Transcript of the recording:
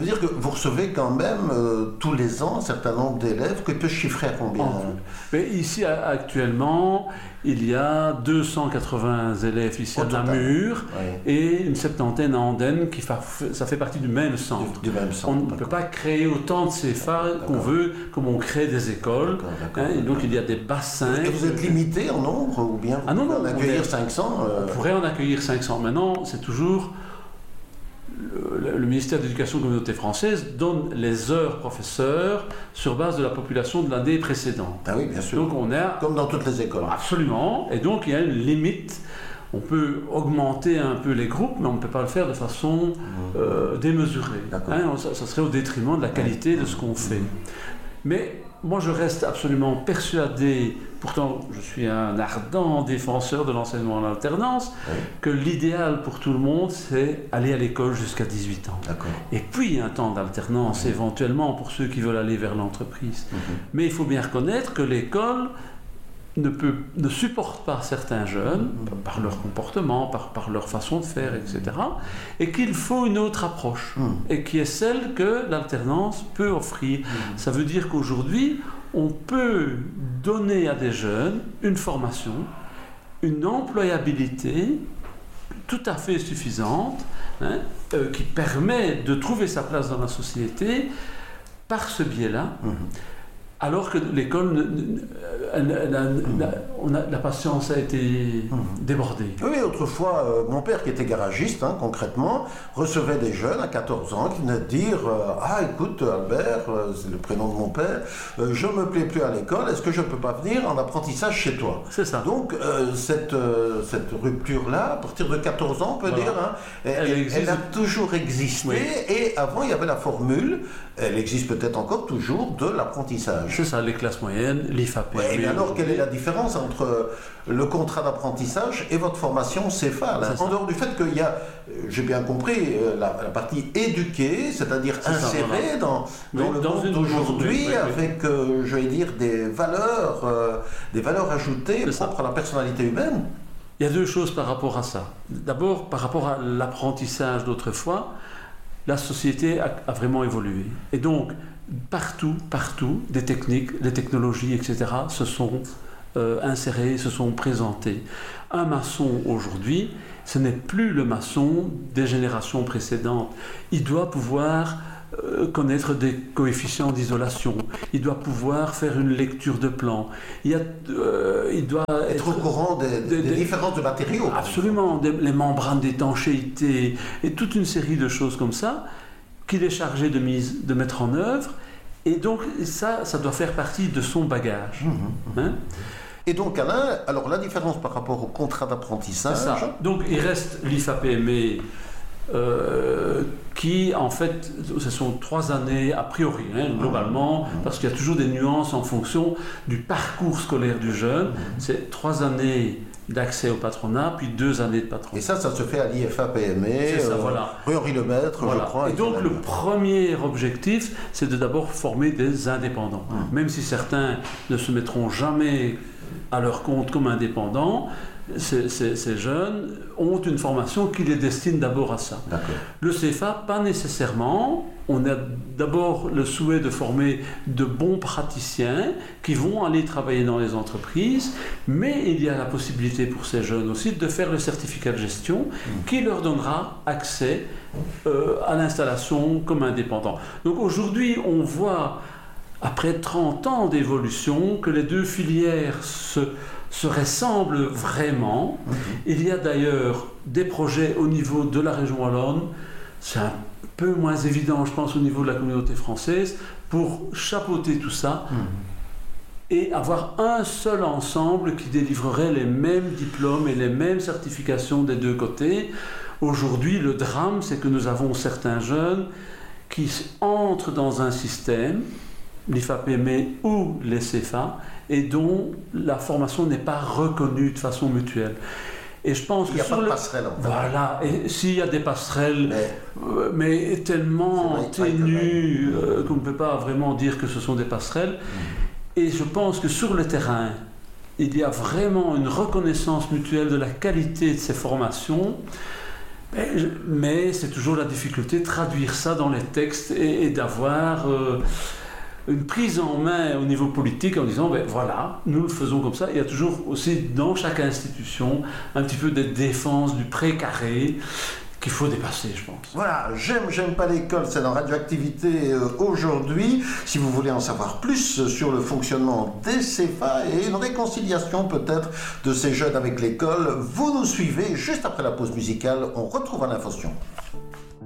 veut dire que vous recevez quand même tous les ans un certain nombre d'élèves que peut chiffrer à combien? Mais ici, actuellement, il y a 280 élèves ici à Namur et une septantaine à Andenne, ça fait partie du même centre. On ne peut pas créer autant de CFA qu'on veut, comme on crée des écoles. Et donc il y a des bassins. Et vous êtes limité en nombre ou bien vous pouvez en accueillir 500 On pourrait en accueillir 500. Maintenant, c'est toujours... Le ministère de l'Éducation et de la Communauté française donne les heures professeurs sur base de la population de l'année précédente. Ah oui, bien sûr. Donc on a, comme dans toutes les écoles. Absolument. Et donc il y a une limite. On peut augmenter un peu les groupes, mais on ne peut pas le faire de façon démesurée. Ça serait au détriment de la qualité de ce qu'on fait. Mais moi, je reste absolument persuadé, pourtant je suis un ardent défenseur de l'enseignement en alternance, que l'idéal pour tout le monde, c'est aller à l'école jusqu'à 18 ans. Et puis un temps d'alternance éventuellement pour ceux qui veulent aller vers l'entreprise. Mais il faut bien reconnaître que l'école ne supporte pas certains jeunes, par leur comportement, par leur façon de faire, etc. Et qu'il faut une autre approche, et qui est celle que l'alternance peut offrir. Ça veut dire qu'aujourd'hui, on peut donner à des jeunes une formation, une employabilité tout à fait suffisante, qui permet de trouver sa place dans la société par ce biais-là. Alors que l'école, la patience a été débordée. Oui, autrefois, mon père qui était garagiste, concrètement, recevait des jeunes à 14 ans qui venaient dire « Ah, écoute, Albert, c'est le prénom de mon père, je ne me plais plus à l'école, est-ce que je ne peux pas venir en apprentissage chez toi ?» C'est ça. Donc, cette rupture-là, à partir de 14 ans, on peut dire, elle a toujours existé. Oui. Et avant, il y avait la formule, elle existe peut-être encore toujours, de l'apprentissage. C'est ça, les classes moyennes, l'IFAP. Oui, mais alors, quelle est la différence entre le contrat d'apprentissage et votre formation CFA en dehors du fait qu'il y a, j'ai bien compris, la partie éduquée, c'est-à-dire insérée dans le monde d'aujourd'hui, avec, je vais dire, des valeurs ajoutées propres à la personnalité humaine. Il y a deux choses par rapport à ça. D'abord, par rapport à l'apprentissage d'autrefois, la société a vraiment évolué. Et donc, partout, des techniques, des technologies, etc. se sont insérées, se sont présentées. Un maçon aujourd'hui, ce n'est plus le maçon des générations précédentes. Il doit pouvoir connaître des coefficients d'isolation, il doit pouvoir faire une lecture de plan, il doit être au courant des différences de matériaux. Absolument, les membranes d'étanchéité et toute une série de choses comme ça qu'il est chargé de mettre en œuvre, et donc ça doit faire partie de son bagage. Et donc Alain, alors la différence par rapport au contrat d'apprentissage... C'est ça. Donc il reste l'IFAPME qui en fait, ce sont 3 années a priori, globalement, parce qu'il y a toujours des nuances en fonction du parcours scolaire du jeune. C'est 3 années d'accès au patronat, puis 2 années de patronat. Et ça se fait à l'IFAPME, rue Henri Lemaître, je crois. Et donc le premier objectif, c'est de d'abord former des indépendants. Même si certains ne se mettront jamais à leur compte comme indépendants, ces jeunes ont une formation qui les destine d'abord à ça. Le CFA, pas nécessairement. On a d'abord le souhait de former de bons praticiens qui vont aller travailler dans les entreprises, mais il y a la possibilité pour ces jeunes aussi de faire le certificat de gestion qui leur donnera accès à l'installation comme indépendant. Donc aujourd'hui, on voit, après 30 ans d'évolution, que les deux filières se ressemblent vraiment. Il y a d'ailleurs des projets au niveau de la région wallonne, c'est un peu moins évident, je pense, au niveau de la communauté française, pour chapeauter tout ça et avoir un seul ensemble qui délivrerait les mêmes diplômes et les mêmes certifications des deux côtés. Aujourd'hui, le drame, c'est que nous avons certains jeunes qui entrent dans un système, l'IFAPME ou les CFA, et dont la formation n'est pas reconnue de façon mutuelle. Et je pense il n'y a pas de passerelle. En fait. Voilà, et s'il y a des passerelles, mais tellement ténues qu'on ne peut pas vraiment dire que ce sont des passerelles. Et je pense que sur le terrain, il y a vraiment une reconnaissance mutuelle de la qualité de ces formations Mais c'est toujours la difficulté de traduire ça dans les textes et d'avoir une prise en main au niveau politique en disant voilà, nous le faisons comme ça. Il y a toujours aussi dans chaque institution un petit peu des défenses du précaré qu'il faut dépasser, je pense. Voilà, j'aime pas l'école, c'est dans Radioactivité aujourd'hui. Si vous voulez en savoir plus sur le fonctionnement des CFA et une réconciliation peut-être de ces jeunes avec l'école, vous nous suivez juste après la pause musicale. On retrouve à l'info.